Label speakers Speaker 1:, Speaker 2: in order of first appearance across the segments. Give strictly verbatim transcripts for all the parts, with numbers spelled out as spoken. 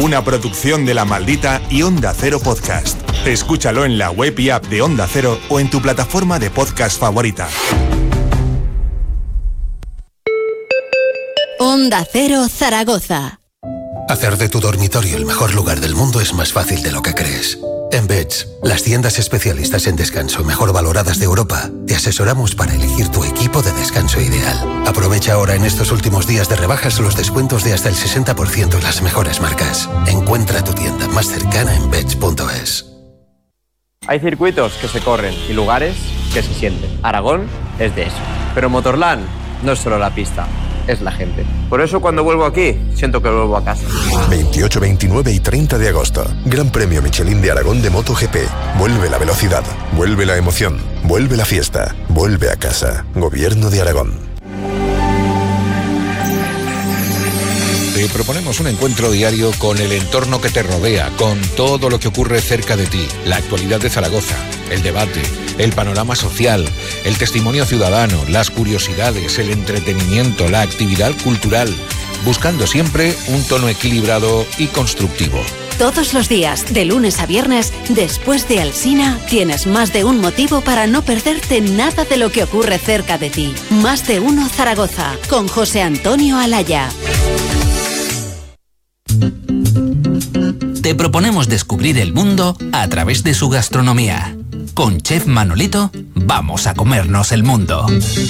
Speaker 1: Una producción de La Maldita y Onda Cero Podcast. Escúchalo en la web y app de Onda Cero o en tu plataforma de podcast favorita.
Speaker 2: Onda Cero Zaragoza.
Speaker 3: Hacer de tu dormitorio el mejor lugar del mundo es más fácil de lo que crees. En Beds, las tiendas especialistas en descanso mejor valoradas de Europa, te asesoramos para elegir tu equipo de descanso ideal. Aprovecha ahora en estos últimos días de rebajas los descuentos de hasta el sesenta por ciento en las mejores marcas. Encuentra tu tienda más cercana en beds punto es.
Speaker 4: Hay circuitos que se corren y lugares que se sienten. Aragón es de eso. Pero Motorland no es solo la pista, es la gente. Por eso cuando vuelvo aquí, siento que vuelvo a casa.
Speaker 5: veintiocho, veintinueve y treinta de agosto. Gran Premio Michelin de Aragón de MotoGP. Vuelve la velocidad, vuelve la emoción, vuelve la fiesta, vuelve a casa. Gobierno de Aragón.
Speaker 6: Te proponemos un encuentro diario con el entorno que te rodea, con todo lo que ocurre cerca de ti, la actualidad de Zaragoza, el debate, el panorama social, el testimonio ciudadano, las curiosidades, el entretenimiento, la actividad cultural, buscando siempre un tono equilibrado y constructivo.
Speaker 2: Todos los días, de lunes a viernes, después de Alsina, tienes más de un motivo para no perderte nada de lo que ocurre cerca de ti. Más de uno Zaragoza, con José Antonio Alaya.
Speaker 7: Te proponemos descubrir el mundo a través de su gastronomía. Con Chef Manolito, vamos a comernos el mundo.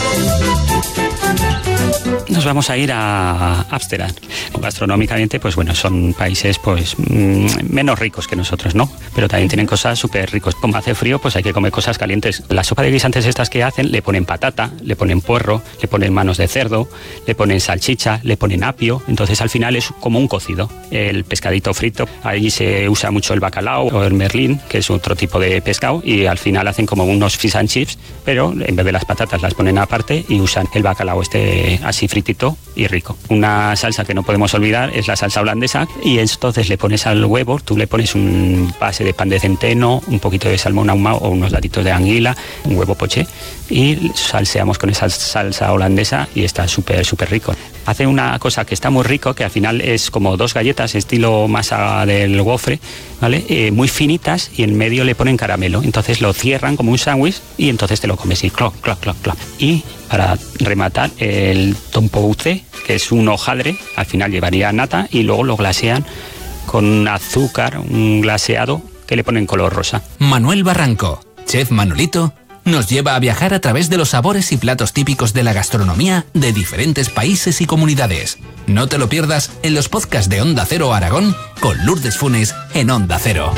Speaker 8: Nos vamos a ir a Ámsterdam. Gastronómicamente, pues bueno, son países pues mmm, menos ricos que nosotros, ¿no? Pero también tienen cosas súper ricos. Como hace frío, pues hay que comer cosas calientes. La sopa de guisantes estas que hacen, le ponen patata, le ponen puerro, le ponen manos de cerdo, le ponen salchicha, le ponen apio. Entonces al final es como un cocido. El pescadito frito, ahí se usa mucho el bacalao o el merlín, que es otro tipo de pescado, y al final hacen como unos fish and chips, pero en vez de las patatas las ponen aparte y usan el bacalao este así fritito y rico. Una salsa que no podemos olvidar es la salsa holandesa, y entonces le pones al huevo, tú le pones un base de pan de centeno, un poquito de salmón ahumado o unos latitos de anguila, un huevo poché, y salseamos con esa salsa holandesa y está súper súper rico. Hace una cosa que está muy rico, que al final es como dos galletas estilo masa del gofre, ¿vale? Eh, muy finitas, y en medio le ponen caramelo. Entonces lo cierran como un sándwich y entonces te lo comes y cloc, cloc, cloc, cloc. Y para rematar, el tompouce, que es un hojaldre, al final llevaría nata y luego lo glasean con azúcar, un glaseado que le ponen color rosa.
Speaker 7: Manuel Barranco, Chef Manolito, nos lleva a viajar a través de los sabores y platos típicos de la gastronomía de diferentes países y comunidades. No te lo pierdas en los podcasts de Onda Cero Aragón con Lourdes Funes en Onda Cero.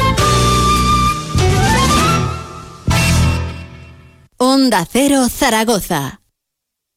Speaker 2: Onda Cero Zaragoza.